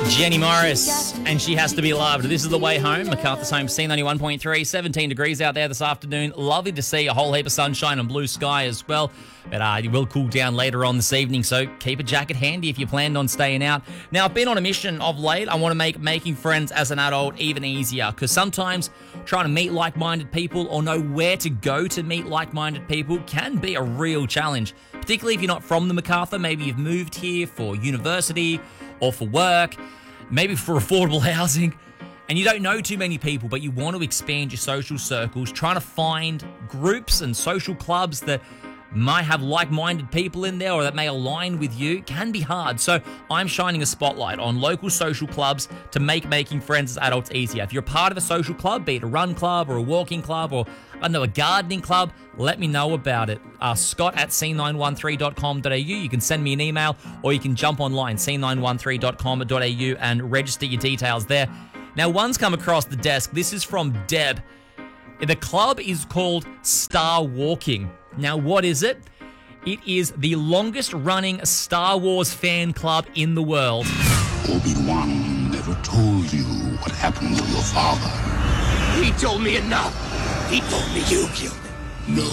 Jenny Morris, and She Has to Be Loved. This is the way home. MacArthur's home, C91.3, 17 degrees out there this afternoon. Lovely to see a whole heap of sunshine and blue sky as well. But it will cool down later on this evening, so keep a jacket handy if you planned on staying out. Now, I've been on a mission of late. I want to make making friends as an adult even easier, because sometimes trying to meet like-minded people or know where to go to meet like-minded people can be a real challenge, particularly if you're not from the MacArthur. Maybe you've moved here for university or for work, maybe for affordable housing, and you don't know too many people, but you want to expand your social circles. Trying to find groups and social clubs that might have like-minded people in there or that may align with you can be hard. So I'm shining a spotlight on local social clubs to make making friends as adults easier. If you're part of a social club, be it a run club or a walking club or, I don't know, a gardening club, let me know about it. Scott@c913.com.au. You can send me an email or you can jump online, c913.com.au, and register your details there. Now, one's come across the desk. This is from Deb. The club is called Star Walking. Now, what is it? It is the longest running Star Wars fan club in the world. Obi-Wan never told you what happened to your father. He told me enough. He told me you killed him. No.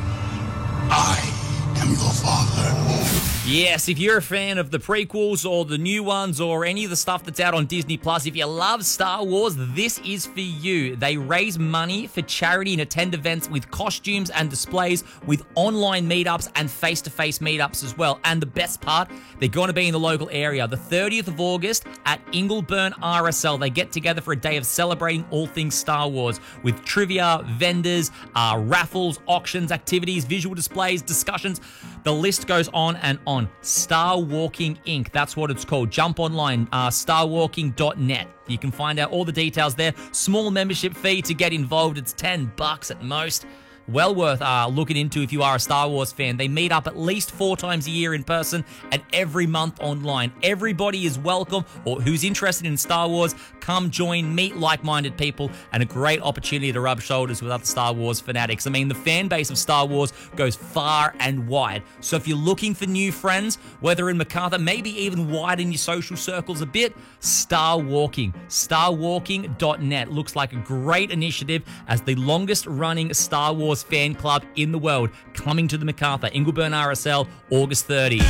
I am your father. Yes, if you're a fan of the prequels or the new ones or any of the stuff that's out on Disney Plus, if you love Star Wars, this is for you. They raise money for charity and attend events with costumes and displays, with online meetups and face-to-face meetups as well. And the best part, they're going to be in the local area. The 30th of August at Ingleburn RSL, they get together for a day of celebrating all things Star Wars with trivia, vendors, raffles, auctions, activities, visual displays, discussions. The list goes on and on. Star Walking Inc. That's what it's called. Jump online, starwalking.net. You can find out all the details there. Small membership fee to get involved. It's $10 at most. Well worth looking into if you are a Star Wars fan. They meet up at least 4 times a year in person and every month online. Everybody is welcome, or who's interested in Star Wars, come join, meet like-minded people, and a great opportunity to rub shoulders with other Star Wars fanatics. I mean, the fan base of Star Wars goes far and wide. So if you're looking for new friends, whether in MacArthur, maybe even widen your social circles a bit, Star Walking. Starwalking.net looks like a great initiative as the longest running Star Wars fan club in the world, coming to the MacArthur, Ingleburn RSL, August 30.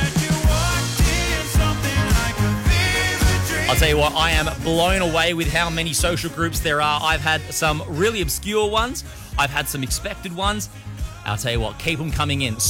I'll tell you what, I am blown away with how many social groups there are. I've had some really obscure ones. I've had some expected ones. I'll tell you what, keep them coming in.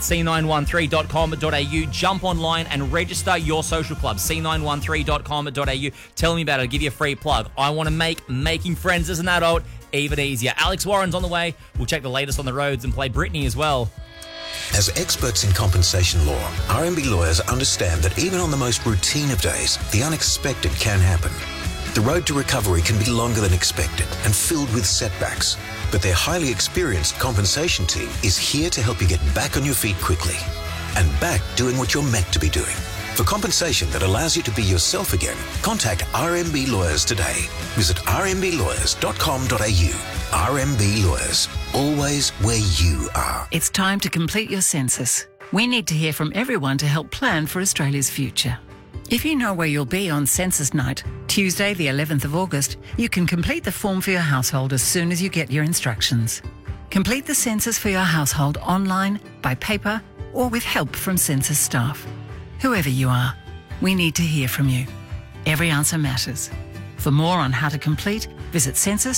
Scott@c913.com.au. Jump online and register your social club. c913.com.au. Tell me about it. I'll give you a free plug. I want to make making friends as an adult even easier. Alex Warren's on the way. We'll check the latest on the roads and play Britney as well. As experts in compensation law, RMB lawyers understand that even on the most routine of days, the unexpected can happen. The road to recovery can be longer than expected and filled with setbacks, but their highly experienced compensation team is here to help you get back on your feet quickly and back doing what you're meant to be doing. For compensation that allows you to be yourself again, contact RMB Lawyers today. Visit rmblawyers.com.au. RMB Lawyers, always where you are. It's time to complete your census. We need to hear from everyone to help plan for Australia's future. If you know where you'll be on census night, Tuesday the 11th of August, you can complete the form for your household as soon as you get your instructions. Complete the census for your household online, by paper, or with help from census staff. Whoever you are, we need to hear from you. Every answer matters. For more on how to complete, visit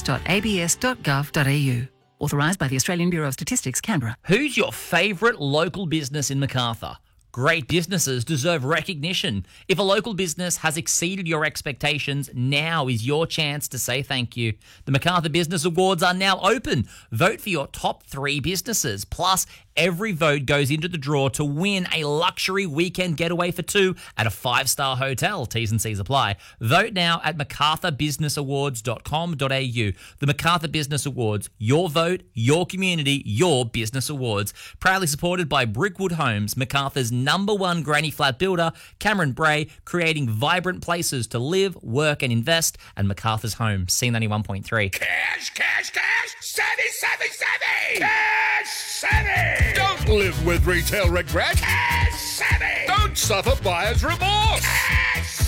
census.abs.gov.au. Authorised by the Australian Bureau of Statistics, Canberra. Who's your favourite local business in MacArthur? Great businesses deserve recognition. If a local business has exceeded your expectations, now is your chance to say thank you. The MacArthur Business Awards are now open. Vote for your top 3 businesses. Plus, every vote goes into the draw to win a luxury weekend getaway for 2 at a 5-star hotel. T's and C's apply. Vote now at macarthurbusinessawards.com.au. The MacArthur Business Awards. Your vote, your community, your business awards. Proudly supported by Brickwood Homes, MacArthur's #1 granny flat builder, Cameron Bray, creating vibrant places to live, work and invest, and MacArthur's home, C91.3. Cash, cash, cash! Savvy, savvy, savvy! Cash, savvy! Don't live with retail regret. Cash, savvy! Don't suffer buyer's remorse. Cash,